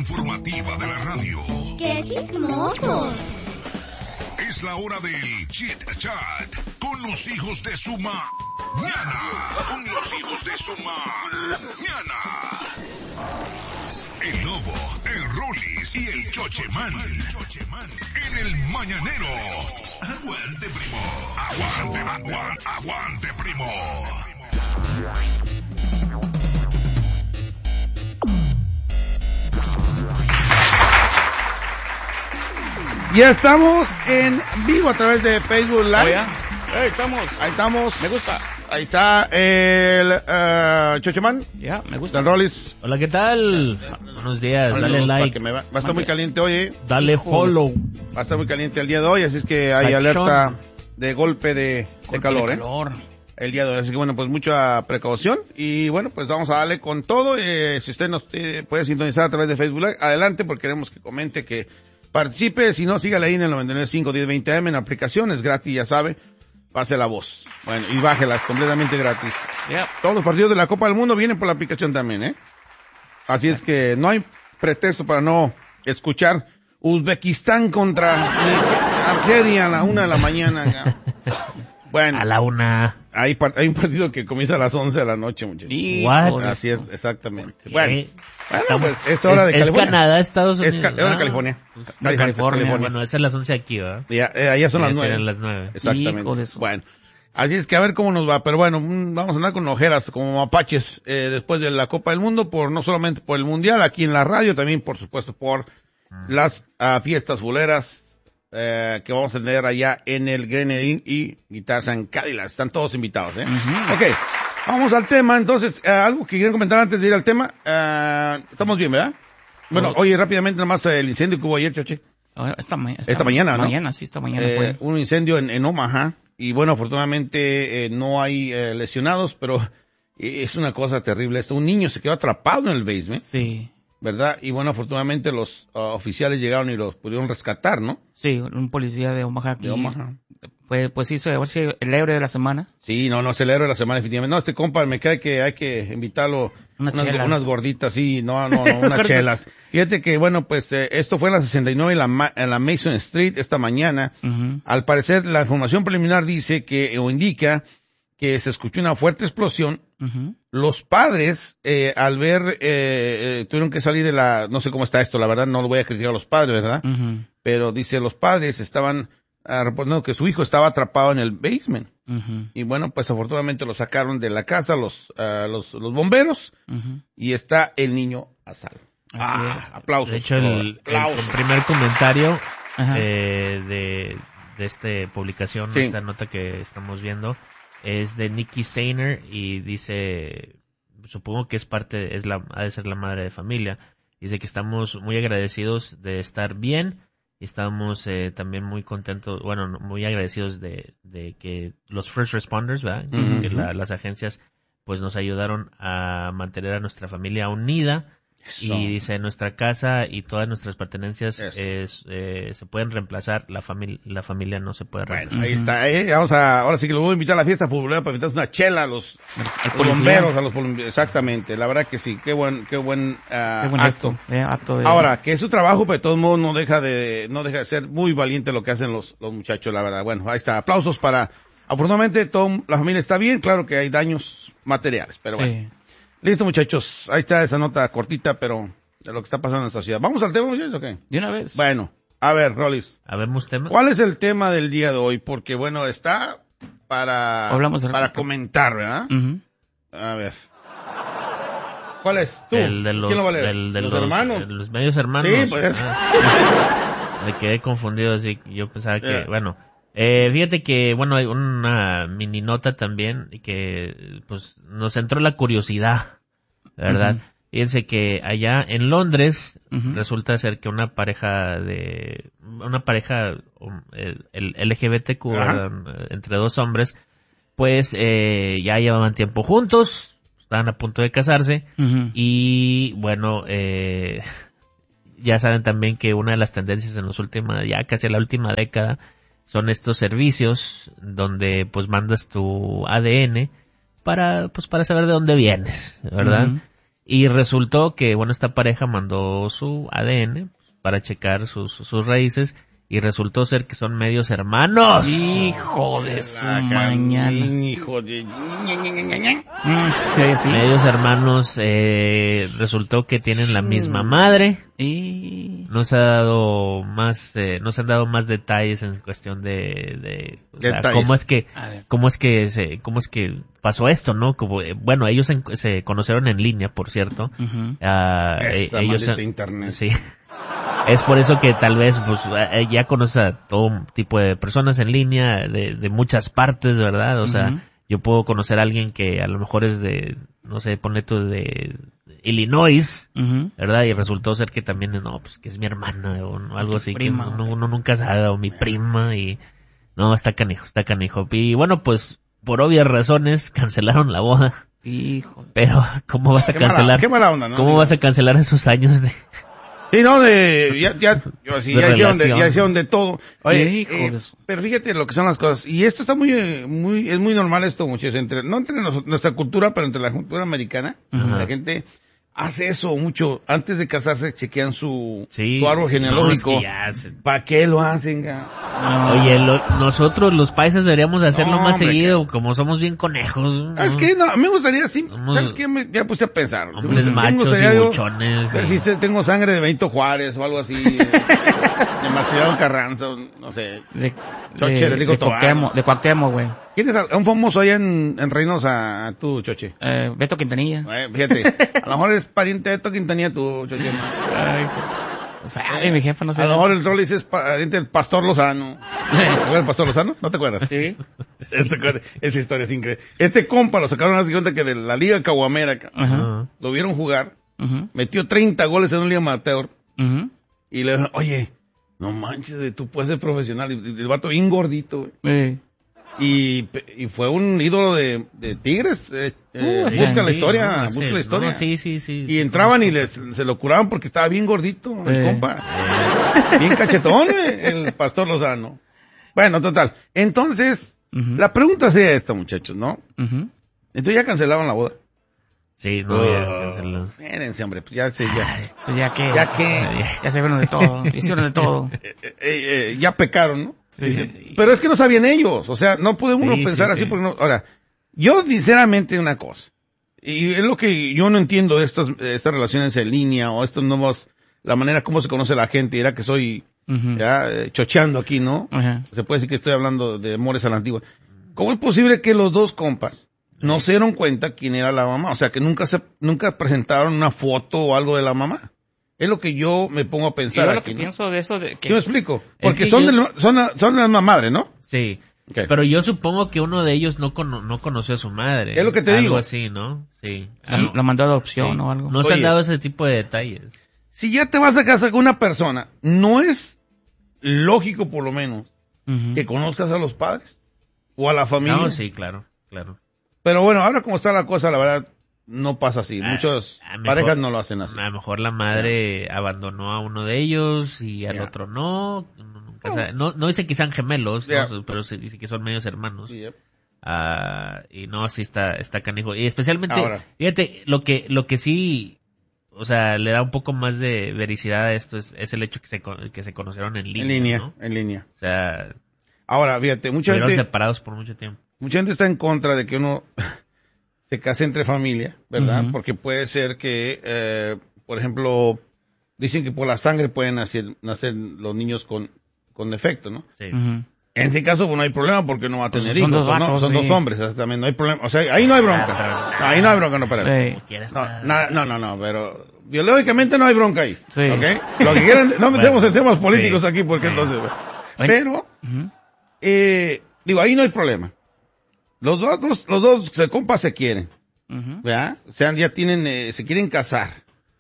informativa de la radio. ¡Qué chismosos! Es la hora del Chit Chat con los hijos de su mañana. Con los hijos de su mañana. El Lobo, el Rolis y el Chochemán. En el Mañanero. Aguante, primo. Aguante, primo. Ya estamos en vivo a través de Facebook Live. Ahí estamos. Me gusta. Ahí está el Chochemán. Ya, me gusta. El Rolis. Hola, ¿qué tal? Buenos días, dale like. Va a estar muy caliente hoy. Dale follow. Va a estar muy caliente el día de hoy, así es que hay alerta de golpe de calor, el día de hoy. Así que bueno, pues mucha precaución. Y bueno, pues vamos a darle con todo. Si usted nos puede sintonizar a través de Facebook Live, adelante, porque queremos que comente, que participe. Si no, sígale ahí en el 99.5 1020 AM en aplicaciones gratis, ya sabe. Pase la voz. Bueno, y bájela, completamente gratis. Todos los partidos de la Copa del Mundo vienen por la aplicación también, Así es que no hay pretexto para no escuchar Uzbekistán contra Argelia a la 1 de la mañana. Bueno. A la 1. Hay un partido que comienza a las 11 de la noche, muchachos. What? Así es, exactamente. ¿Qué? Bueno, pues es hora de California. California. Es Canadá, Estados Unidos. Es hora de California. California. Bueno, esas son las 11 aquí, ¿verdad? Ya son las 9. Serán las 9. Exactamente. Bueno, así es que a ver cómo nos va. Pero bueno, vamos a andar con ojeras como mapaches después de la Copa del Mundo, no solamente por el Mundial, aquí en la radio, también por supuesto por las fiestas fuleras que vamos a tener allá en el Grenadine y Guitars and Cadillacs. Están todos invitados, Ok, vamos al tema. Entonces, algo que quieren comentar antes de ir al tema. Estamos bien, ¿verdad? Bueno, oye, rápidamente nomás el incendio que hubo ayer, Choche. Esta mañana, ¿no? Esta mañana fue. Un incendio en Omaha. Y bueno, afortunadamente no hay lesionados, pero es una cosa terrible. Un niño se quedó atrapado en el basement. Sí. ¿Verdad? Y bueno, afortunadamente los oficiales llegaron y los pudieron rescatar, ¿no? Sí, un policía de Omaha. De Omaha. Pues hizo el héroe de la semana. Sí, no, es el héroe de la semana, definitivamente. No, este compa, me cae que hay que invitarlo unas gorditas, sí, no, unas chelas. Fíjate que, bueno, pues esto fue en la 69 en la Mason Street esta mañana. Al parecer, la información preliminar dice o indica que se escuchó una fuerte explosión. Los padres, al ver, tuvieron que salir no sé cómo está esto, la verdad, no lo voy a criticar a los padres, ¿verdad? Pero dice, los padres estaban reportando que su hijo estaba atrapado en el basement. Y bueno, pues afortunadamente lo sacaron de la casa los bomberos, y está el niño a salvo. Así es. Aplausos. De hecho, el primer comentario de esta publicación, esta nota que estamos viendo, es de Nikki Sainer y dice, supongo que ha de ser la madre de familia. Dice que estamos muy agradecidos de estar bien y estamos también muy contentos, muy agradecidos de que los first responders, ¿verdad? Que las agencias pues nos ayudaron a mantener a nuestra familia unida. Eso. Y dice, nuestra casa y todas nuestras pertenencias se pueden reemplazar, la familia no se puede reemplazar. Ahí está, ahora sí que lo voy a invitar a la fiesta popular para invitar una chela a los bomberos, exactamente, la verdad que sí, qué buen acto. Ahora, que es su trabajo, pero de todos modos no deja de ser muy valiente lo que hacen los muchachos, la verdad. Bueno, ahí está, aplausos afortunadamente la familia está bien, claro que hay daños materiales, pero bueno. Sí. Listo, muchachos. Ahí está esa nota cortita, pero de lo que está pasando en esta ciudad. ¿Vamos al tema, muchachos, o qué? De una vez. Bueno, a ver, Rolis. ¿Habemos tema? ¿Cuál es el tema del día de hoy? Porque, bueno, está para comentar, ¿verdad? A ver. ¿Cuál es? ¿Tú? ¿Quién lo va a leer? ¿Los hermanos? Los medios hermanos. Sí, pues. Me quedé confundido, así yo pensaba que, fíjate que, hay una mini nota también que, pues, nos entró la curiosidad, ¿verdad? Fíjense que allá en Londres resulta ser que una pareja el LGBTQ, entre dos hombres, pues, ya llevaban tiempo juntos, estaban a punto de casarse, y, ya saben también que una de las tendencias en ya casi la última década, son estos servicios donde pues mandas tu ADN para saber de dónde vienes, ¿verdad? Y resultó que, bueno, esta pareja mandó su ADN para checar sus raíces y resultó ser que son medios hermanos. Hijo de su mañana. Hijo de... Medios hermanos, resultó que tienen la misma madre. Y... No se han dado más detalles en cuestión de o sea, cómo es que pasó esto, ¿no? Como, bueno, ellos se conocieron en línea, por cierto. Ellos internet. Sí. Es por eso que tal vez pues ya conoce a todo tipo de personas en línea de muchas partes, ¿verdad? O sea, yo puedo conocer a alguien que a lo mejor es de, no sé, ponle tú de Illinois, ¿verdad? Y resultó ser que también, no, pues que es mi hermana o algo así, prima, que uno nunca sabe, o mi prima, y no, está canijo. Y bueno, pues por obvias razones cancelaron la boda. Hijo. Pero, ¿cómo vas a cancelar? Qué mala onda, ¿no? ¿Cómo vas a cancelar esos años de... Sí, no, ya hicieron de todo. Oye, pero fíjate lo que son las cosas. Y esto está es muy normal esto, muchachos. No entre nuestra cultura, pero entre la cultura americana. La gente hace eso mucho. Antes de casarse, chequean su árbol genealógico. No, es que ¿Para qué lo hacen? Oye, nosotros los paisas deberíamos hacerlo más seguido, como somos bien conejos. ¿No? Es que no, me gustaría, ¿sabes qué? Ya puse a pensar. Hombres machos y buchones. Si tengo sangre de Benito Juárez o algo así. de Maximiliano Carranza, no sé. De Cuauhtémoc, güey. ¿Quién es un famoso allá en Reynosa, tú, Choche? Beto Quintanilla. Fíjate, a lo mejor es pariente de Beto Quintanilla, tú, Choche. O sea, mi jefa no sé. A lo mejor el Rollis es pariente del Pastor Lozano. ¿Te acuerdas del Pastor Lozano? ¿No te acuerdas? Sí. Esa historia es increíble. Este compa lo sacaron a la cuenta que de la Liga Caguamera, lo vieron jugar, metió 30 goles en un Liga Amateur, y le dijeron, oye, no manches, tú puedes ser profesional. Y el vato bien gordito, güey. Y fue un ídolo de Tigres. Busca la historia, busca la historia. Sí. Y entraban y se lo curaban porque estaba bien gordito, el compa. Bien cachetón, el Pastor Lozano. Bueno, total. Entonces, la pregunta sería esta, muchachos, ¿no? Entonces ya cancelaron la boda. Sí, ya cancelaron. Espérense, hombre, pues ya sé, Pues ya se vieron de todo, hicieron de todo. Ya pecaron, ¿no? Sí. Pero es que no sabían ellos, o sea, no puede uno pensar así porque no. Ahora, yo sinceramente una cosa, y es lo que yo no entiendo de estas relaciones en línea o estos nuevos, la manera como se conoce la gente, era que soy chocheando aquí, ¿no? Se puede decir que estoy hablando de amores a la antigua. ¿Cómo es posible que los dos compas no se dieron cuenta quién era la mamá? O sea, que nunca presentaron una foto o algo de la mamá. Es lo que yo me pongo a pensar. Yo lo que pienso de eso ¿Qué me explico? Porque son de la misma madre, ¿no? Sí. Okay. Pero yo supongo que uno de ellos no conoció a su madre. Es lo que te digo. Algo así, ¿no? Sí. Lo mandó a adopción o algo. No se han dado ese tipo de detalles. Si ya te vas a casar con una persona, ¿no es lógico, por lo menos, que conozcas a los padres? ¿O a la familia? No, sí, claro. Pero bueno, ahora como está la cosa, la verdad, no pasa así. Muchas parejas no lo hacen así. A lo mejor la madre abandonó a uno de ellos y al otro no. No dice que sean gemelos, ¿no? Pero se dice que son medios hermanos. Y no, sí está canijo. Y especialmente, fíjate, lo que sí, o sea, le da un poco más de vericidad a esto es el hecho que se conocieron en línea. ¿no? En línea. O sea, ahora, fíjate, estuvieron separados por mucho tiempo. Mucha gente está en contra de que uno se case entre familia, ¿verdad? Porque puede ser que, por ejemplo, dicen que por la sangre pueden nacer los niños con defecto, ¿no? Sí. En ese caso, pues no hay problema porque no va a tener hijos. Son dos hombres, exactamente, no hay problema. O sea, ahí no hay bronca. Ahí no hay bronca, no, para No, pero biológicamente no hay bronca ahí. Sí. ¿Ok? Lo que quieran, no metemos en temas políticos aquí porque entonces... Pero, digo, ahí no hay problema. Los dos compas se quieren, ¿verdad? O sea, ya se quieren casar.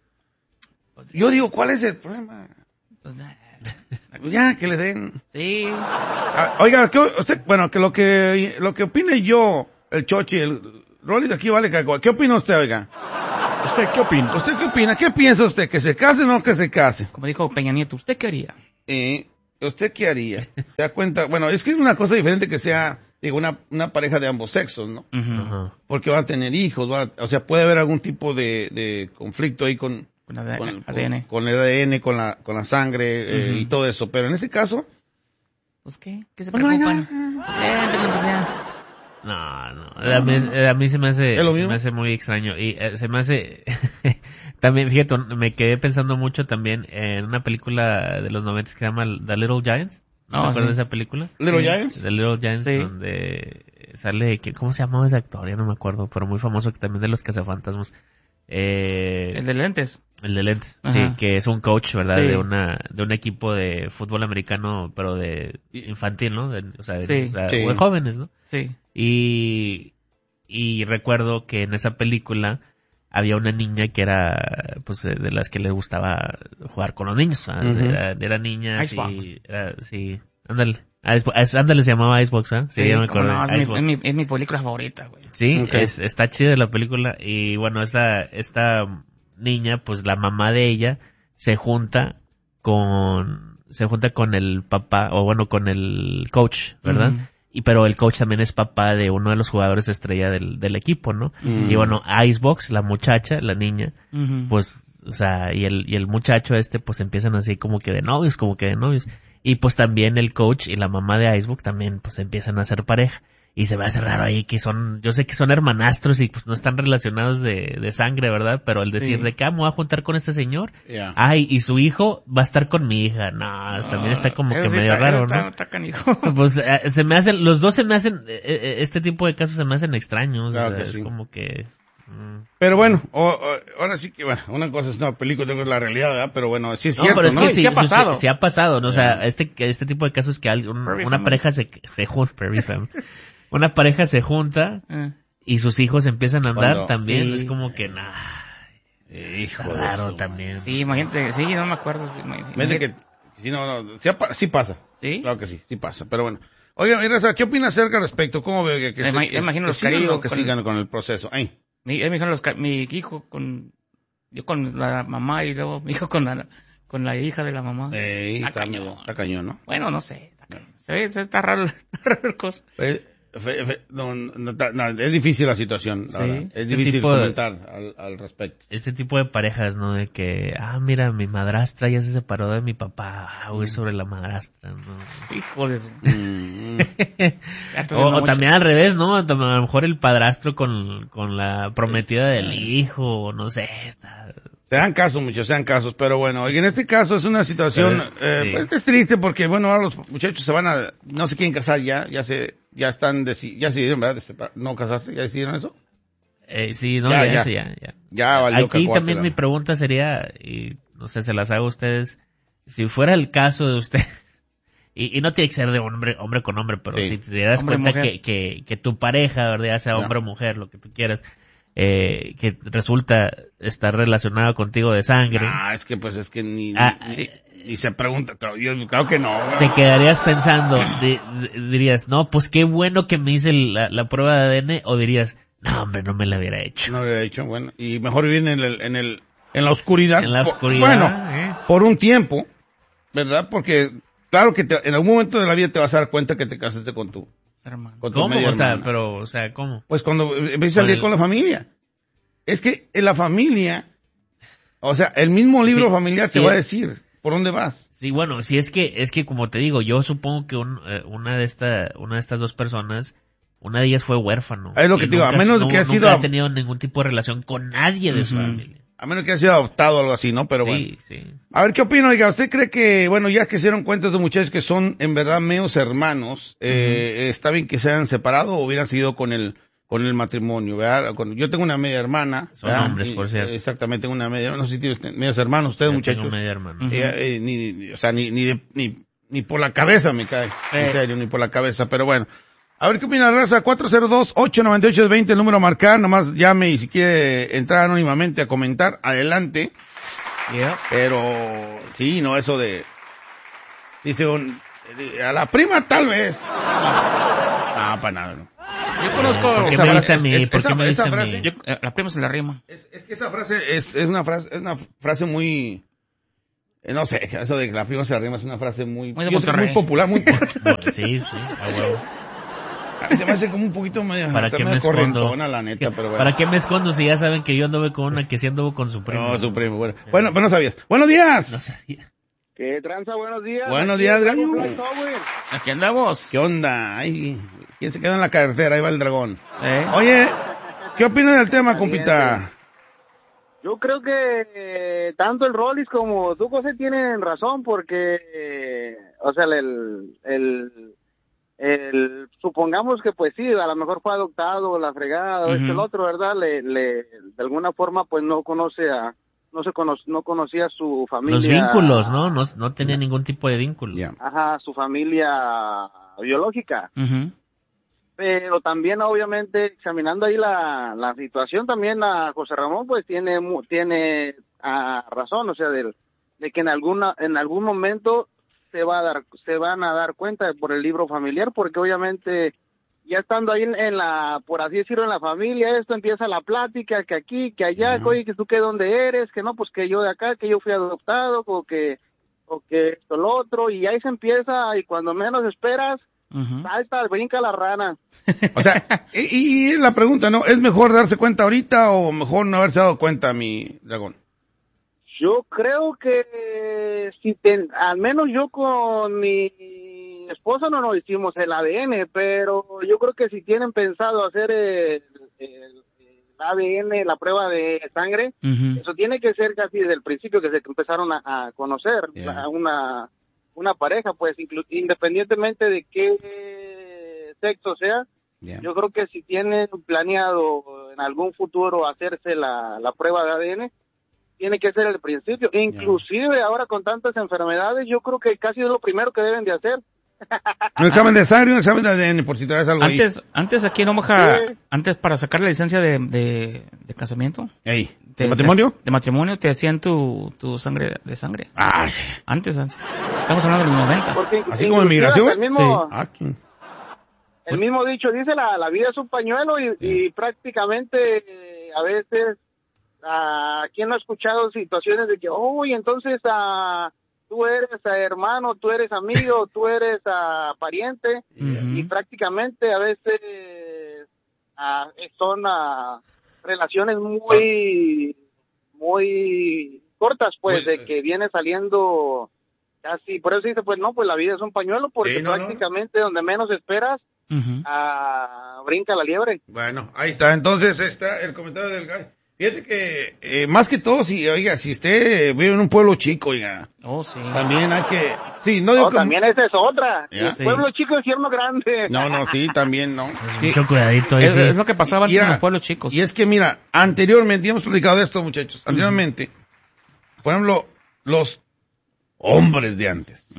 Yo digo, ¿cuál es el problema? Pues ya, que le den. Sí. Oiga, que lo que opine yo, el Chochi, el Rolly de aquí vale cago. ¿Qué opina usted, oiga? ¿Usted qué opina? ¿Usted qué opina? ¿Qué piensa usted? ¿Que se case o no que se case? Como dijo Peña Nieto, ¿usted qué haría? ¿Usted qué haría? ¿Se da cuenta? Bueno, es que es una cosa diferente que sea digo, una pareja de ambos sexos, ¿no? Ujú. Porque va a tener hijos, o sea, puede haber algún tipo de conflicto ahí con Con el ADN, ADN. con el ADN, con la sangre y todo eso. Pero en este caso, Pues, ¿qué? ¿Qué se pues no hay preocupan? No, a mí se me hace, ¿Es lo se mismo? me hace muy extraño y se me hace también, fíjate, me quedé pensando mucho también en una película de los 90 que se llama The Little Giants. ¿No te acuerdas de esa película? Little Sí. Giants. The Little Giants, Sí. donde sale, ¿cómo se llamaba ese actor? Ya no me acuerdo, pero muy famoso que también de los cazafantasmas. El de lentes. El de lentes, Ajá. sí, que es un coach, ¿verdad? Sí. De un equipo de fútbol americano, pero de infantil, ¿no? O sea, Sí. Sí. de jóvenes, ¿no? Sí. Y recuerdo que en esa película había una niña que era, pues, de las que le gustaba jugar con los niños, ¿sabes? Ujú. Era niña, Icebox. sí, ándale. Ándale se llamaba Icebox, ¿eh? Sí, ya me cómo acuerdo. no, Icebox. es mi película favorita, güey. Sí, Ok. está chida la película y bueno, esta niña, pues la mamá de ella se junta con el papá, o bueno, con el coach, ¿verdad? Ujú. Pero el coach también es papá de uno de los jugadores estrella del equipo, ¿no? Y bueno, Icebox, la muchacha, la niña, Ujú. pues, o sea, y el muchacho pues empiezan así como que de novios. Y pues también el coach y la mamá de Icebox también pues empiezan a ser pareja. Y se me hace raro ahí que yo sé que son hermanastros y pues no están relacionados de sangre, ¿verdad? Pero el decir Sí. de que me voy a juntar con este señor, Ya. ay, y su hijo va a estar con mi hija. No, también está como que Eso sí medio está- raro, eso ¿no? está canijo. Pues los dos se me hacen, este tipo de casos se me hacen extraños, Claro o sea, que es sí. como que... Pero bueno, ahora sí que, bueno, una cosa es una película, otra cosa es la realidad, ¿verdad? Pero bueno, sí es No, cierto, pero es ¿no? que Y sí ha pasado. Sí ha pasado, ¿no? O sea, este tipo de casos que Prairie una Family. pareja se junta, Prairie Family. Una pareja se junta y sus hijos empiezan a andar Cuando- también, sí. es como que, nah, Hijo está de raro su- también. Sí, imagínate, sí, no me acuerdo. Sí, Fíjate que, sí, sí pasa. ¿Sí? Claro que sí pasa, pero bueno. Oiga, Raza, ¿qué opinas acerca al respecto? ¿Cómo ve que Imagino que los sigan cariños o que con- sigan con el proceso? Ay, Mi hijo yo con la mamá y luego mi hijo con la hija de la mamá. Está cañón. está cañón, ¿no? Bueno, no sé. Está raro, está raro el cosa. No, es difícil la situación, la Sí. verdad. Es Este difícil tipo de- comentar al respecto. Este tipo de parejas, ¿no? De que, mira, mi madrastra ya se separó de mi papá, voy a ir sobre la madrastra, ¿no? Hijo de su... Mm, Ya te O digo, mucho. también al revés, ¿no? A lo mejor el padrastro con la prometida del hijo, o no sé, está... sean casos, muchos, sean casos, pero bueno, en este caso es una situación, Sí. pues, es triste porque, bueno, ahora los muchachos se van no se quieren casar ya decidieron, ¿verdad? No casarse, ¿ya decidieron eso? Sí, no, Ya. ya. Ya valió Aquí cacahuate, también la- mi pregunta sería, y no sé, se las hago a ustedes, si fuera el caso de usted, y no tiene que ser de hombre con hombre, pero Sí. si te das Hombre, cuenta mujer. que tu pareja, ¿verdad? Ya sea Ya. hombre o mujer, lo que tú quieras, que resulta estar relacionado contigo de sangre, Es que pues es que ni se pregunta, yo creo que no. te quedarías pensando, dirías, no, pues qué bueno que me hice la prueba de ADN, o dirías, no, hombre, no me la hubiera hecho. No lo había dicho, bueno, y mejor vivir en la oscuridad. En la oscuridad, Bueno, por un tiempo, ¿verdad? Porque, claro que en algún momento de la vida te vas a dar cuenta que te casaste con tu Hermano. ¿Cómo? media hermana. O sea, ¿cómo? Pues cuando empiezas a salir con la familia. Es que en la familia, o sea, el mismo libro Sí, familiar sí. te va a decir por dónde vas. Sí, bueno, si es que como te digo, yo supongo que una de estas dos personas, una de ellas fue huérfano. Es lo que Y te digo, a nunca- menos de que nu- ha sido nunca ha tenido ningún tipo de relación con nadie de su Ujú. familia. A menos que haya sido adoptado o algo así, ¿no? Pero bueno. Sí. A ver, ¿qué opina? Oiga, ¿usted cree que, bueno, ya que se dieron cuenta estos muchachos que son en verdad medios hermanos, está bien que se hayan separado o hubieran seguido con el matrimonio, ¿verdad? Yo tengo una media hermana. Son ¿verdad? hombres, por cierto. Exactamente, tengo una media, no sé si tienen medios hermanos, ustedes Yo muchachos. tengo medio hermano. Ni por la cabeza me cae, en serio, ni por la cabeza, pero bueno. A ver qué opina la raza, 402-898-20, el número a marcar, nomás llame y si quiere entrar anónimamente a comentar, adelante. Pero, sí, no, eso dice a la prima tal vez. No, para nada, no. Yo conozco... ¿Por qué esa me frase- diste a mí? ¿Por qué me diste a frase- mí? Yo, la prima se la rima. Es que esa frase es una frase muy, no sé, eso de que la prima se arrima es una frase muy Muy de yo sé que Monterrey. muy popular, muy Sí, a huevo. Se me hace como un poquito medio... ¿Para qué me escondo? La neta, pero bueno. ¿Para qué me escondo si ya saben que yo anduve con una que sí anduvo con su primo? No, su primo, bueno. Bueno, pero no sabías. ¡Buenos días! No sabía. ¿Qué tranza? Buenos días. Buenos días, Gallo. Aquí andamos. ¿Qué onda? Ay, ¿quién se quedó en la carretera? Ahí va el dragón. Oye, ¿qué opinas del tema, compita? Yo creo que tanto el Rollis como tú, José, tienen razón porque, o sea, supongamos que pues sí, a lo mejor fue adoptado, la fregada, el otro, ¿verdad? De alguna forma pues no conocía a su familia. Los vínculos, ¿no? No tenía ningún tipo de vínculo. Yeah. Ajá, su familia biológica. Pero también, obviamente, examinando ahí la situación, también a José Ramón, pues tiene razón, o sea, de que en algún momento se van a dar cuenta por el libro familiar, porque obviamente ya estando ahí por así decirlo, en la familia, esto empieza la plática, que aquí, que allá, oye, que tú qué dónde eres, que no, pues que yo de acá, que yo fui adoptado, o que esto, lo otro, y ahí se empieza, y cuando menos esperas, salta, brinca la rana. O sea, y la pregunta, ¿no? ¿Es mejor darse cuenta ahorita o mejor no haberse dado cuenta, mi dragón? Yo creo que al menos yo con mi esposa no nos hicimos el ADN, pero yo creo que si tienen pensado hacer el ADN, la prueba de sangre, eso tiene que ser casi desde el principio que se empezaron a conocer a una pareja, pues independientemente de qué sexo sea. Yo creo que si tienen planeado en algún futuro hacerse la prueba de ADN, tiene que ser el principio. Inclusive ahora con tantas enfermedades, yo creo que casi es lo primero que deben de hacer. Un examen de sangre, un examen de ADN, por si traes algo Antes aquí en Omaha, antes para sacar la licencia de casamiento. ¿De matrimonio? De matrimonio te hacían tu sangre de sangre. Ah, Antes. Estamos hablando de los 90. Así como en migración. El mismo dicho dice, la vida es un pañuelo y prácticamente a veces, ¿quién no ha escuchado situaciones de que, entonces tú eres hermano, tú eres amigo, tú eres pariente, y prácticamente a veces son relaciones muy cortas, pues, de que viene saliendo casi, por eso dice, pues no, pues la vida es un pañuelo, porque prácticamente donde menos esperas, brinca la liebre. Bueno, ahí está, entonces está el comentario del gallo. Fíjate que, más que todo, si usted vive en un pueblo chico, oiga. Sí. También hay que, también esa es otra. Pueblo chico, infierno grande. Sí, también, ¿no? Mucho cuidadito. Es lo que pasaba antes en los pueblos chicos. Y es que, mira, anteriormente, ya hemos platicado de esto, muchachos, anteriormente, por ejemplo, los hombres de antes.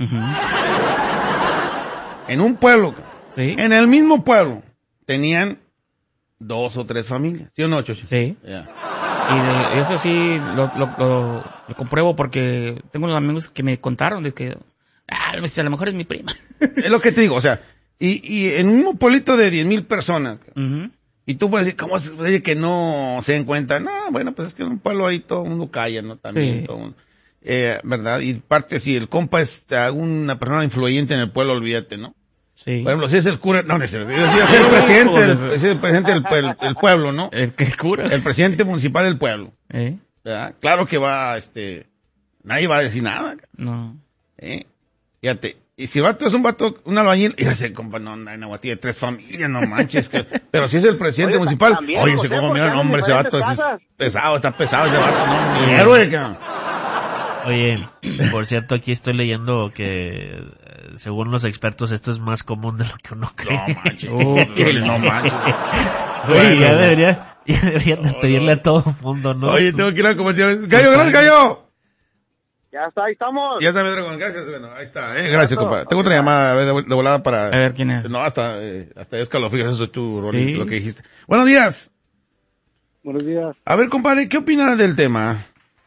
En un pueblo, en el mismo pueblo, tenían 2 o 3 familias, ¿sí o no, Chocho? Sí. Y eso sí lo compruebo porque tengo unos amigos que me contaron de que a lo mejor es mi prima. Es lo que te digo, o sea, y en un mismo pueblito de 10,000 personas, y tú puedes decir, ¿cómo se puede decir que no se den cuenta? No, bueno, pues es que en un pueblo ahí todo el mundo calla, ¿no? También todo el mundo. ¿Verdad? Y parte, si el compa es una persona influyente en el pueblo, olvídate, ¿no? Sí. Por ejemplo, si es el cura, no, es el presidente del pueblo, ¿no? El cura. El presidente municipal del pueblo. ¿Verdad? Claro que nadie va a decir nada. No. Fíjate, y si vato es un albañil, y ese compa, tiene 3 familias, no manches. Pero si es el presidente municipal, se como mira el nombre, ese vato está pesado ese vato, ¿no? Héroe, Oye, por cierto, aquí estoy leyendo que según los expertos esto es más común de lo que uno cree. No manches. Oye, ya deberían de pedirle a todo el mundo, ¿no? Oye, tengo que ir a comerciales. ¡Gallo, gracias, Gallo! Ya está, ahí estamos. Ya está, Dragón, gracias. Bueno, ahí está, Gracias, compadre. Tengo otra llamada de volada para... A ver, ¿quién es? No, hasta escalofríos, eso es tu rolito, lo que dijiste. Buenos días. Buenos días. A ver, compadre, ¿qué opinas del tema?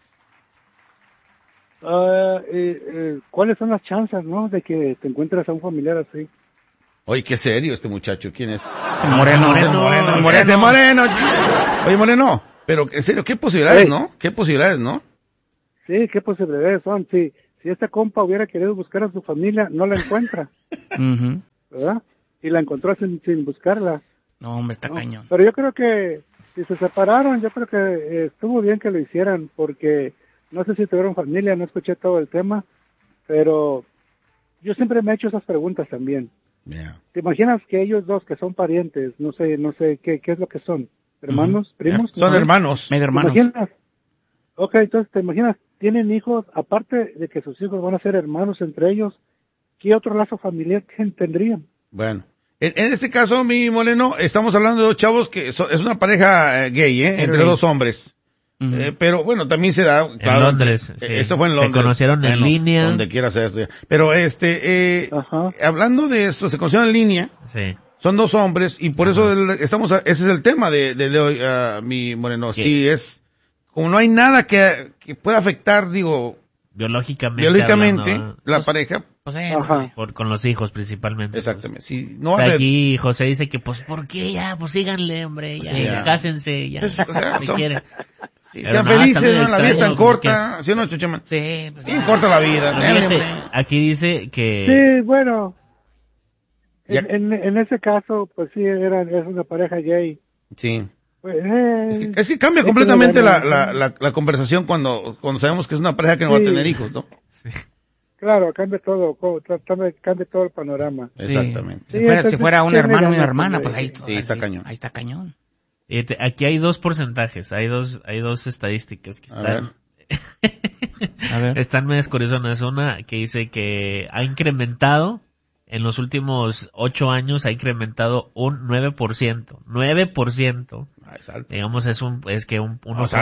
¿Cuáles son las chances, no, de que te encuentres a un familiar así? Oye, qué serio este muchacho, ¿quién es? Moreno. Oye, Moreno, pero en serio, ¿qué posibilidades, no? ¿Qué posibilidades, no? Sí, ¿qué posibilidades son? Si este compa hubiera querido buscar a su familia, no la encuentra. ¿Verdad? y la encontró sin buscarla. No, hombre, está cañón. Pero yo creo que si se separaron, yo creo que estuvo bien que lo hicieran, porque no sé si tuvieron familia, no escuché todo el tema, pero yo siempre me he hecho esas preguntas también. Yeah. ¿Te imaginas que ellos dos que son parientes, no sé qué es lo que son? ¿Hermanos? ¿Primos? Son hermanos. Medio hermanos. ¿Te imaginas? Ok, entonces, ¿te imaginas? Tienen hijos, aparte de que sus hijos van a ser hermanos entre ellos, ¿qué otro lazo familiar tendrían? Bueno. En este caso, mi Moreno, estamos hablando de dos chavos que es una pareja gay, entre dos hombres. Pero bueno, también se da, claro, en Londres. Esto fue en Londres. Se conocieron en línea. Donde quiera sea esto. Pero hablando de esto, se conocieron en línea. Sí. Son dos hombres y por eso ese es el tema de hoy, mi Moreno. Sí, es, como no hay nada que pueda afectar, digo, biológicamente hablando, la pareja. Pues con los hijos principalmente. Exactamente. Pues. Sí, no aquí José dice que pues ¿por qué ya? Pues síganle, hombre, ya cásense, ya. Si quieren. Sí, sean felices, ¿no? La vida es tan corta, ¿sí o no, Chuchaman? Sí, pues corta la vida. Aquí dice que... Sí, bueno, en ese caso, pues sí, es una pareja gay. Sí. Pues, es que cambia completamente la conversación cuando sabemos que es una pareja que no va a tener hijos, ¿no? Sí. Claro, cambia todo el panorama. Exactamente. Sí. Si fuera un hermano o una hermana, pues ahí está cañón. Ahí está cañón. Aquí hay dos porcentajes, hay dos estadísticas que están... A ver. Están medias curiosas. Una que dice que ha incrementado, en los últimos 8 años ha incrementado un 9%. 9%. Es alto. Digamos, es que un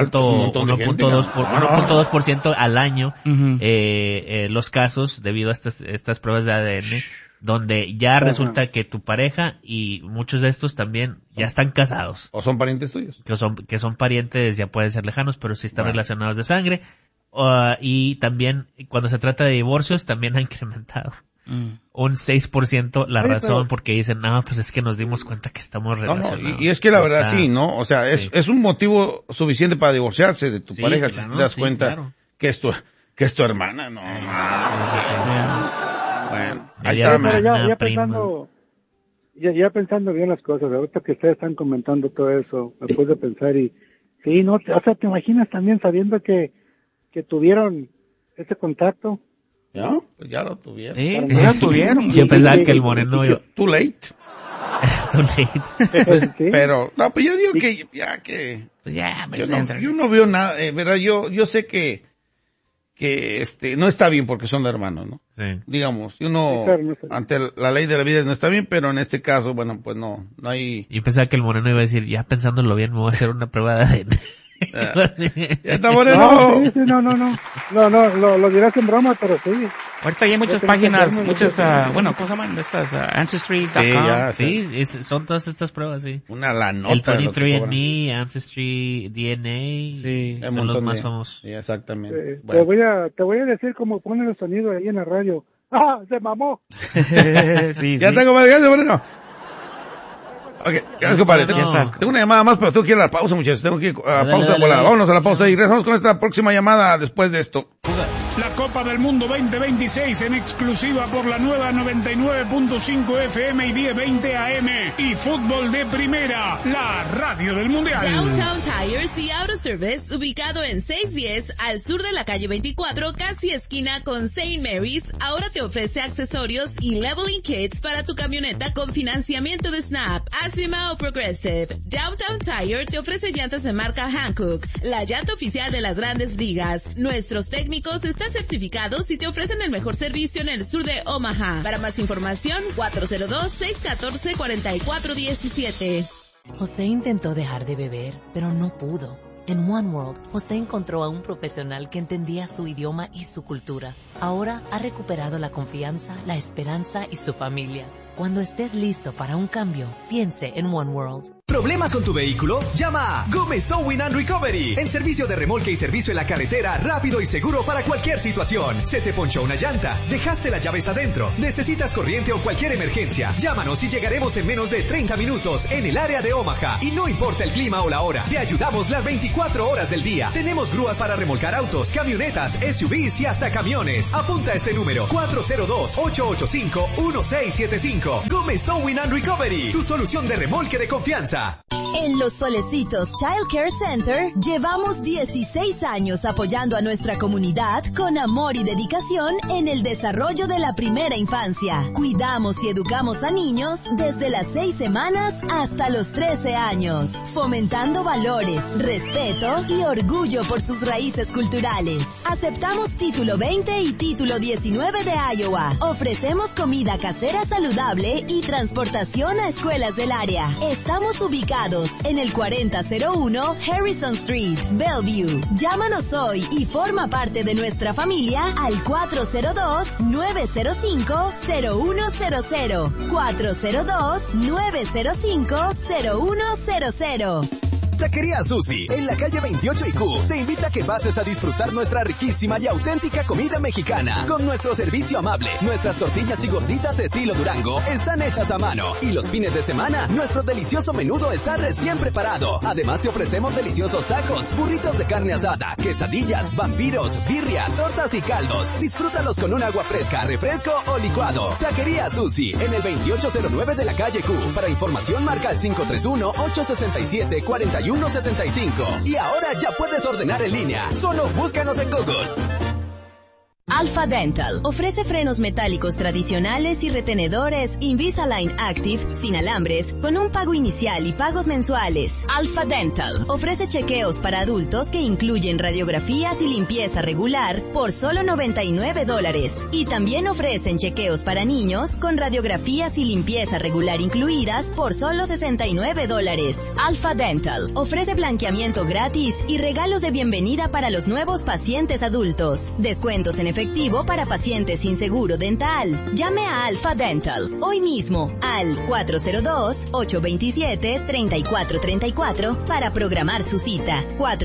1.2% al año, los casos debido a estas pruebas de ADN, donde ya resulta que tu pareja y muchos de estos también ya están casados. O son parientes tuyos. Que son parientes, ya pueden ser lejanos, pero sí están relacionados de sangre. Y también, cuando se trata de divorcios, también ha incrementado. Un 6% la razón, porque dicen, no, pues es que nos dimos cuenta que estamos relacionados. Y es que la verdad sí, ¿no? O sea, es un motivo suficiente para divorciarse de tu pareja, si te das cuenta que es tu hermana, ¿no? Bueno, ahí está. Pero ya pensando bien las cosas, ahorita que ustedes están comentando todo eso, me puse a pensar y, sí, no, o sea, te imaginas también sabiendo que tuvieron ese contacto. ¿Ya? Pues ya lo tuvieron. Ya tuvieron. Yo pensaba que el Moreno... Too late. Too late. Pues, pero, no, pues yo digo que pues ya, yo no veo nada, verdad, yo sé que no está bien porque son hermanos, ¿no? Sí. Digamos, ante la ley de la vida no está bien, pero en este caso, bueno, pues no hay... Y pensaba que el Moreno iba a decir, ya pensándolo bien, me voy a hacer una prueba de ADN. Ya está Moreno. No, lo dirás en broma, pero sí. Ahorita hay muchas páginas, ¿cómo se llaman? Estas, Ancestry.com. Son todas estas pruebas, sí. La nota. El 23andMe, Ancestry, DNA, son los más famosos. Sí, exactamente. Bueno. Te voy a decir cómo ponen el sonido ahí en la radio. ¡Ah, se mamó! Ya tengo más gracias, Moreno. Ok, gracias, compadre. Tengo una llamada más, pero tengo que ir a la pausa, muchachos. Tengo que ir a pausa volada. Vámonos a la pausa y regresamos con esta próxima llamada después de esto. La Copa del Mundo 2026 en exclusiva por la nueva 99.5 FM y 1020 AM. Y fútbol de primera, la radio del mundial. Downtown Tires y Auto Service, ubicado en 610 al sur de la calle 24, casi esquina con St. Mary's, ahora te ofrece accesorios y leveling kits para tu camioneta con financiamiento de Snap, Acima o Progressive. Downtown Tire te ofrece llantas de marca Hankook, la llanta oficial de las grandes ligas. Nuestros técnicos están certificados y te ofrecen el mejor servicio en el sur de Omaha. Para más información, 402-614-4417. José intentó dejar de beber, pero no pudo. En One World, José encontró a un profesional que entendía su idioma y su cultura. Ahora ha recuperado la confianza, la esperanza y su familia. Cuando estés listo para un cambio, piense en One World. ¿Problemas con tu vehículo? Llama a Gómez Towing and Recovery. El servicio de remolque y servicio en la carretera rápido y seguro para cualquier situación. Se te ponchó una llanta, dejaste las llaves adentro, necesitas corriente o cualquier emergencia. Llámanos y llegaremos en menos de 30 minutos en el área de Omaha. Y no importa el clima o la hora, te ayudamos las 24 horas del día. Tenemos grúas para remolcar autos, camionetas, SUVs y hasta camiones. Apunta este número, 402-885-1675. hijo. Gómez Towing and Recovery, tu solución de remolque de confianza. En Los Solecitos Child Care Center llevamos 16 años apoyando a nuestra comunidad con amor y dedicación en el desarrollo de la primera infancia. Cuidamos y educamos a niños desde las 6 semanas hasta los 13 años, fomentando valores, respeto y orgullo por sus raíces culturales. Aceptamos título 20 y título 19 de Iowa. Ofrecemos comida casera saludable y transportación a escuelas del área. Estamos ubicados en el 4001 Harrison Street, Bellevue. Llámanos hoy y forma parte de nuestra familia al 402-905-0100. 402-905-0100. Taquería Susi, en la calle 28 y Q, te invita a que pases a disfrutar nuestra riquísima y auténtica comida mexicana. Con nuestro servicio amable, nuestras tortillas y gorditas estilo Durango están hechas a mano. Y los fines de semana, nuestro delicioso menudo está recién preparado. Además te ofrecemos deliciosos tacos, burritos de carne asada, quesadillas, vampiros, birria, tortas y caldos. Disfrútalos con un agua fresca, refresco o licuado. Taquería Susi, en el 2809 de la calle Q. Para información marca al 531-867-4175. Y ahora ya puedes ordenar en línea. Solo búscanos en Google. Alpha Dental ofrece frenos metálicos tradicionales y retenedores Invisalign Active sin alambres con un pago inicial y pagos mensuales. Alpha Dental ofrece chequeos para adultos que incluyen radiografías y limpieza regular por solo $99. Y también ofrecen chequeos para niños con radiografías y limpieza regular incluidas por solo $69. Alpha Dental ofrece blanqueamiento gratis y regalos de bienvenida para los nuevos pacientes adultos. Descuentos en efectivo para pacientes sin seguro dental. Llame a Alpha Dental hoy mismo al 402-827-3434 para programar su cita.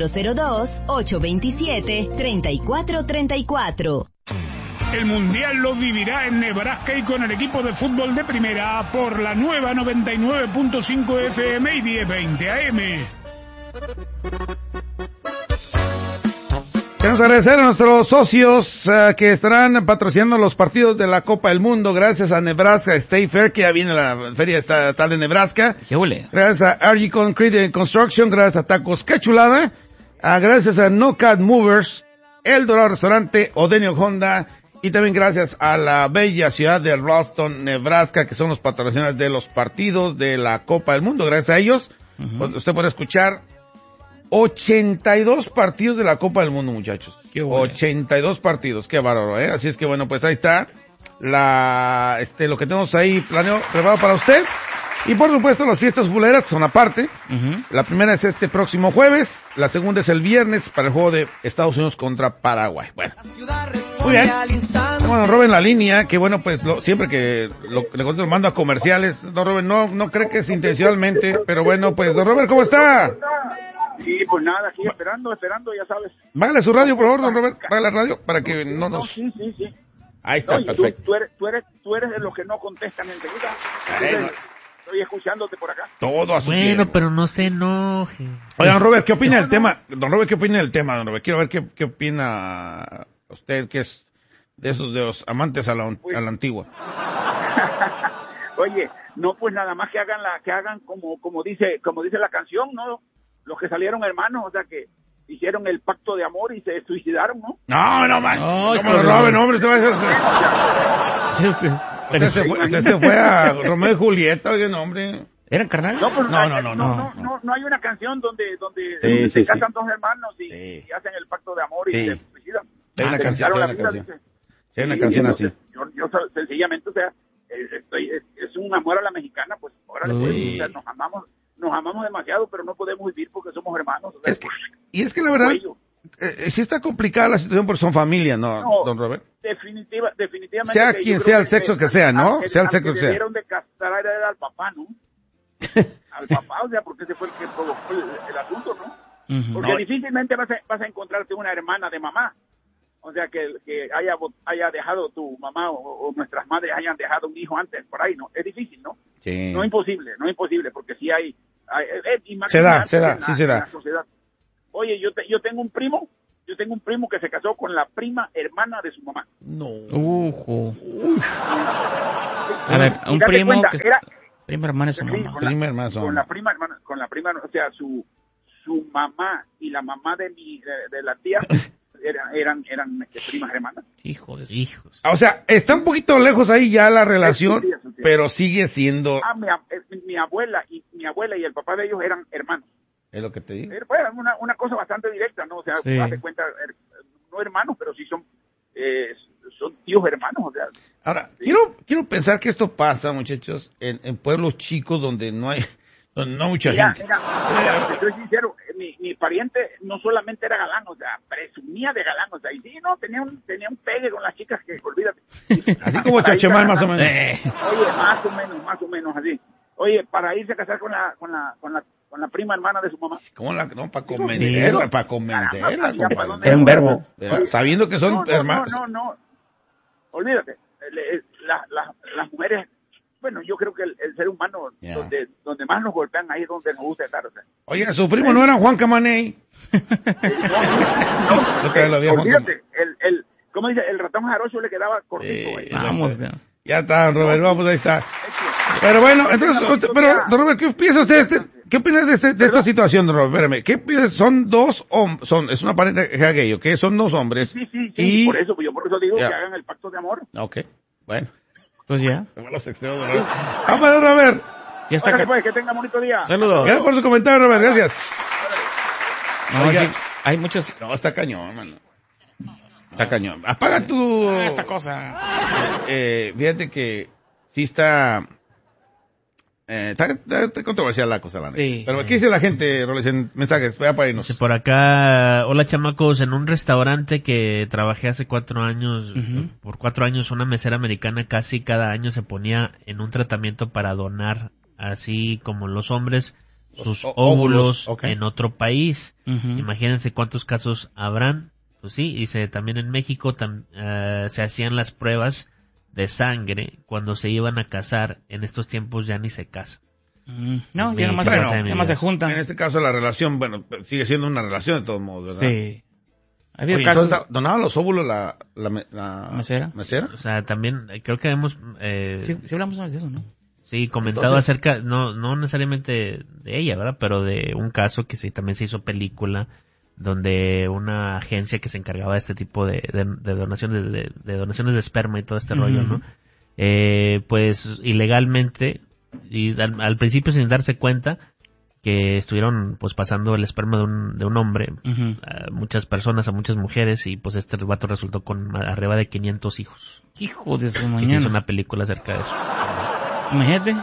402-827-3434. El Mundial lo vivirá en Nebraska y con el equipo de fútbol de primera por la nueva 99.5 FM y 1020 AM. Queremos agradecer a nuestros socios que estarán patrocinando los partidos de la Copa del Mundo. Gracias a Nebraska State Fair, que ya viene la Feria Estatal de Nebraska. Gracias a RG Concrete Construction. Gracias a Tacos Qué Chulada. Gracias a No Cat Movers, El Dorado Restaurante, Odenio Honda. Y también gracias a la bella ciudad de Ralston, Nebraska, que son los patrocinadores de los partidos de la Copa del Mundo. Gracias a ellos, usted puede escuchar 82 partidos de la Copa del Mundo, muchachos. Qué bueno. 82 partidos, qué bárbaro, ¿eh? Así es que bueno, pues ahí está lo que tenemos ahí preparado para usted. Y por supuesto, las fiestas futboleras son aparte. La primera es este próximo jueves, la segunda es el viernes para el juego de Estados Unidos contra Paraguay. Bueno, muy bien. Bueno, don Robert en la línea, que bueno, pues siempre que le mando a comerciales, don Robert no cree que es intencionalmente, pero bueno, pues don Robert, ¿cómo está? Sí, pues nada, aquí esperando, ya sabes. Bájale su radio, por favor, don Robert, bájale la radio para que no nos... Sí. Ahí está, perfecto. Tú eres de los que no contestan enseguida. Estoy escuchándote por acá. Todo a su tiempo. Bueno, pero no se enoje. Oye, don Robert, ¿qué opina del tema? Don Robert, ¿qué opina del tema, don Robert? Quiero ver qué opina usted, que es de los amantes a la antigua. Oye, no, pues nada más que hagan como dice la canción, ¿no? Los que salieron hermanos, o sea que hicieron el pacto de amor y se suicidaron, ¿no? No, man. No, Robert, hombre, usted se fue a Romeo y Julieta, oye, no, hombre. ¿Eran carnales? No hay una canción donde se casan dos hermanos y hacen el pacto de amor y se suicidan. Hay una canción así. Yo sencillamente, o sea, es un amor a la mexicana, pues, órale, pues, o sea, nos amamos demasiado, pero no podemos vivir porque somos hermanos. O sea, es que la verdad, sí está complicada la situación porque son familia, ¿no, don Robert? Definitivamente. Sea quien sea el sexo que sea, ¿no? Sea el sexo que sea. Debieron de castrar al papá, ¿no? Al papá, o sea, porque ese fue el que provocó el asunto, ¿no? Porque difícilmente vas a encontrarte una hermana de mamá. O sea, que haya dejado tu mamá o nuestras madres hayan dejado un hijo antes, por ahí, ¿no? Es difícil, ¿no? Sí. No es imposible, porque sí hay se da. Oye, yo tengo un primo que se casó con la prima hermana de su mamá. No. A ver, un primo cuenta, que era prima hermana de su mamá. Con la prima, o sea, su mamá y la mamá de la tía eran primas hermanas. Hijos. O sea, está un poquito lejos ahí ya la relación, pero sigue siendo... Mi abuela y el papá de ellos eran hermanos. Es lo que te digo. Fue una cosa bastante directa, ¿no? O sea, haz de cuenta, no hermanos, pero sí son tíos hermanos, o sea. Ahora, quiero pensar que esto pasa, muchachos, en pueblos chicos donde no hay mucha gente. Mira, te soy sincero, mi pariente no solamente era galán, o sea, presumía de galán, o sea, y sí, no, tenía un pegue con las chicas que, olvídate. Así como Chachemán, más o menos. Oye, más o menos así. Oye, para irse a casar con la prima hermana de su mamá. ¿Cómo no, para convencerla, Era un verbo. Sabiendo que son hermanos. No. Olvídate. Las mujeres, bueno, yo creo que el ser humano, donde más nos golpean, ahí es donde nos gusta estar. O sea. Oiga, su primo no era Juan Camaney. Olvídate. ¿Cómo dice? El ratón jarocho le quedaba cortito. Vamos, ya está, Robert, vamos, ahí está. Pero bueno, entonces, Robert, ¿qué piensa usted? ¿Qué opinas de esta situación, Robert? Espérame, ¿qué piensas? Son dos hombres, es una pareja gay, ¿ok? Son dos hombres. Sí, y... por eso digo que hagan el pacto de amor. Ok, bueno. Pues ya. Los extremos de Robert. Vamos, Robert. Ya está. Que tenga bonito día. Saludos. Gracias por su comentario, Robert, gracias. No, sí, hay muchos... No, está cañón, mano. Está cañón. Apaga tu... esta cosa. Fíjate que sí está controversial la cosa, sí. Pero aquí dice la gente, Roles, en mensajes, para irnos. Por acá, hola chamacos, en un restaurante que trabajé hace 4 años, por 4 años una mesera americana casi cada año se ponía en un tratamiento para donar, así como los hombres, sus óvulos en otro país. Imagínense cuántos casos habrán. Pues sí, dice, también en México se hacían las pruebas de sangre cuando se iban a casar. En estos tiempos ya ni se casan. No, ya nomás se juntan. En este caso la relación, bueno, sigue siendo una relación de todos modos, ¿verdad? Sí. Había casos... Entonces, ¿donaban los óvulos la mesera? O sea, también creo que hemos... sí hablamos de eso, ¿no? Sí, comentado acerca, no necesariamente de ella, ¿verdad? Pero de un caso que también se hizo película, donde una agencia que se encargaba de este tipo de donaciones de donaciones de esperma y todo este rollo, ¿no? Pues ilegalmente y al principio sin darse cuenta que estuvieron pues pasando el esperma de un hombre a muchas personas, a muchas mujeres, y pues este vato resultó con arriba de 500 hijos. Hijo de su mañana. Y se hizo una película acerca de eso. Imagínate.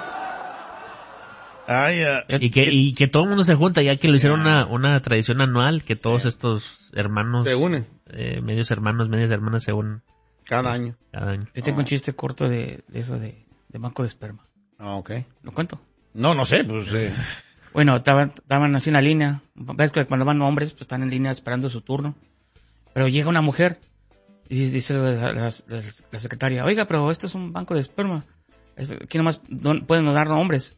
Y que todo el mundo se junta, ya que lo hicieron una tradición anual, que todos estos hermanos se unen, medios hermanos, medias hermanas se unen cada año. Tengo un chiste corto de eso de banco de esperma. ¿Lo cuento? No sé, pues bueno, estaban así en la línea. Ves que cuando van hombres, pues están en línea esperando su turno. Pero llega una mujer y dice la secretaria, oiga, pero esto es un banco de esperma. Aquí nomás pueden donar hombres.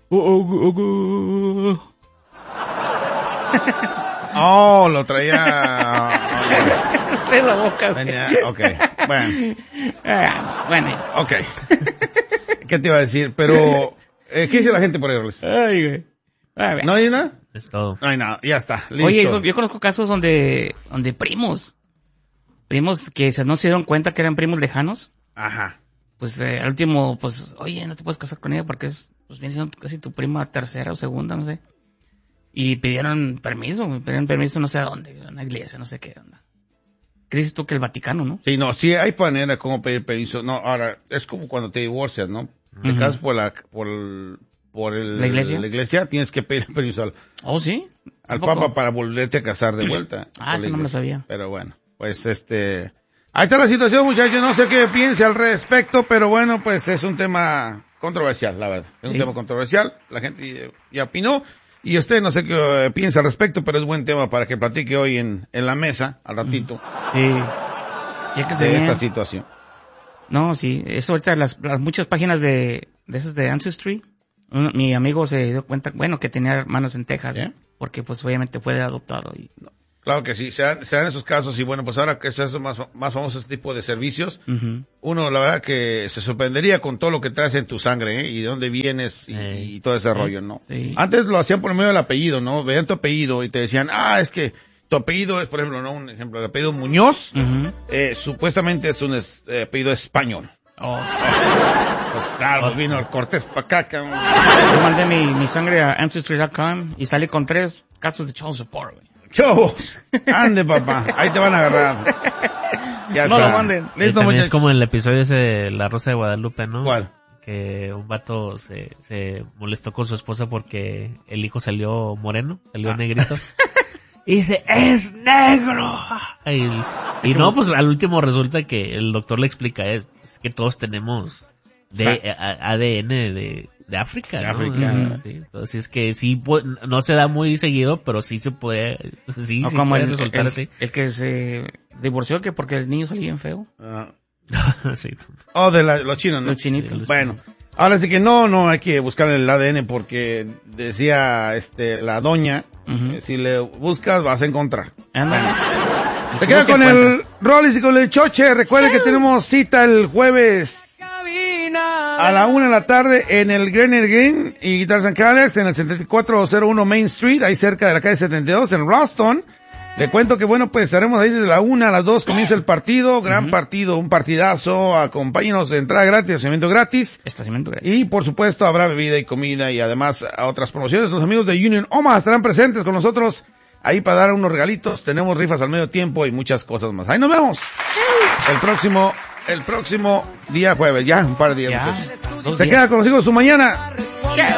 Lo traía en la boca. Bueno. ¿Qué te iba a decir? Pero, ¿qué dice la gente por ahí, Roles? ¿No hay nada? Es todo. No hay nada, ya está, listo. Oye, yo conozco casos donde primos que no se dieron cuenta que eran primos lejanos. Ajá. Pues al último, pues, oye, no te puedes casar con ella porque viene siendo casi tu prima tercera o segunda, no sé. Y pidieron permiso, no sé a dónde, a una iglesia, no sé qué onda. ¿Qué dices tú que el Vaticano, no? Sí, hay manera como pedir permiso. No, ahora, es como cuando te divorcias, ¿no? Te casas por la iglesia, tienes que pedir permiso ¿sí? al Papa para volverte a casar de vuelta. Eso no me lo sabía. Pero bueno, pues ahí está la situación, muchachos, no sé qué piense al respecto, pero bueno, pues es un tema controversial, la verdad. Es un tema controversial, la gente ya opinó, y usted no sé qué piensa al respecto, pero es buen tema para que platique hoy en la mesa, al ratito. Sí. De esta situación. No, sí, eso ahorita las muchas páginas de esos de Ancestry, mi amigo se dio cuenta, bueno, que tenía hermanos en Texas, porque pues obviamente fue adoptado y Claro que sí, se dan esos casos y bueno, pues ahora que es eso más famoso este tipo de servicios, uno la verdad que se sorprendería con todo lo que traes en tu sangre, y de dónde vienes y todo ese rollo, ¿no? Sí. Antes lo hacían por medio del apellido, ¿no? Veían tu apellido y te decían, es que tu apellido es, por ejemplo, ¿no? Un ejemplo, el apellido Muñoz, supuestamente es un apellido español. Pues claro, pues vino el Cortés para acá, cabrón. Yo mandé mi sangre a Ancestry.com y salí con 3 casos de child support, güey. Chavos, ande papá, ahí te van a agarrar. Ya no está. lo manden. Listo, es como el episodio ese de La Rosa de Guadalupe, ¿no? ¿Cuál? Que un vato se molestó con su esposa porque el hijo salió moreno, salió negrito. Y dice, ¡es negro! Y no, pues al último resulta que el doctor le explica, es que todos tenemos ADN de África, ¿no? África. Sí, entonces es que sí, no se da muy seguido, pero sí se puede, sí como puede resultar así. El que se divorció que porque el niño salía bien feo. Sí. De los chinos, ¿no? Los chinitos. Sí, bueno, ahora sí que no hay que buscar el ADN porque decía la doña, si le buscas vas a encontrar. Se queda con el Rollis y con el Choche. Recuerde que tenemos cita el jueves a la 1 de la tarde en el Grenier Green y Guitars and Cadillacs en el 7401 Main Street, ahí cerca de la calle 72 en Ralston. Le cuento que bueno, pues estaremos ahí desde la 1 a las 2, comienza el partido, gran partido, un partidazo, acompáñenos de entrada gratis, estacionamiento gratis. Y por supuesto habrá bebida y comida y además a otras promociones. Los amigos de Union Omaha estarán presentes con nosotros ahí para dar unos regalitos, tenemos rifas al medio tiempo y muchas cosas más. Ahí nos vemos. El próximo día jueves, ya un par de días. Se queda con los hijos su mañana.